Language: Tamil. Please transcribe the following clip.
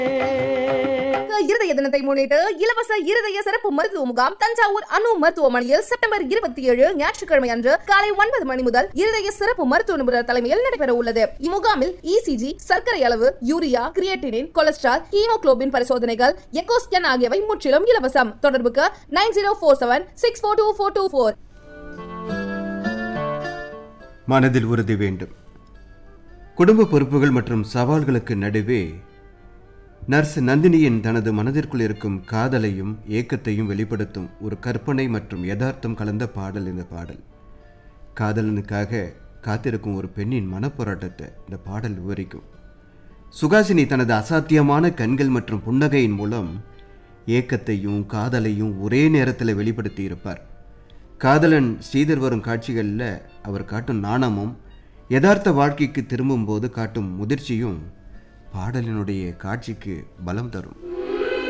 இருதய தினத்தை முன்னிட்டு இலவச இருதய சிறப்பு மருத்துவ முகாம் தஞ்சாவூர் அணு மருத்துவமனையில் செப்டம்பர் 27 ஞாயிற்றுக்கிழமை அன்று காலை 9 மணி முதல் இருதய சிறப்பு மருத்துவ நிபுணர் தலைமையில் நடைபெற உள்ளது. இம்முகாமில் இசிஜி, சர்க்கரை அளவு, யூரியா, கிரியேட்டினின், கொலஸ்ட்ரால், ஹீமோகுளோபின் பரிசோதனைகள், எக்கோ ஸ்கேன் ஆகியவை முற்றிலும் இலவசம். தொடர்புக்கு 9047642424. மனதில் உறுதி வேண்டும். குடும்ப பொறுப்புகள் மற்றும் சவால்களுக்கு நடுவே நர்ஸ் நந்தினியின் தனது மனதிற்குள் இருக்கும் காதலையும் ஏக்கத்தையும் வெளிப்படுத்தும் ஒரு கற்பனை மற்றும் யதார்த்தம் கலந்த பாடல் இந்த பாடல். காதலனுக்காக காத்திருக்கும் ஒரு பெண்ணின் மனப்போராட்டத்தை இந்த பாடல் விவரிக்கும். சுகாசினி தனது அசாத்தியமான கண்கள் மற்றும் புன்னகையின் மூலம் ஏக்கத்தையும் காதலையும் ஒரே நேரத்தில் வெளிப்படுத்தி இருப்பார். காதலன் ஸ்ரீதர் வரும் காட்சிகளில் அவர் காட்டும் நாணமும் யதார்த்த வாழ்க்கைக்கு திரும்பும்போது காட்டும் முதிர்ச்சியும் பாடலினுடைய காட்சிக்கு பலம் தரும்.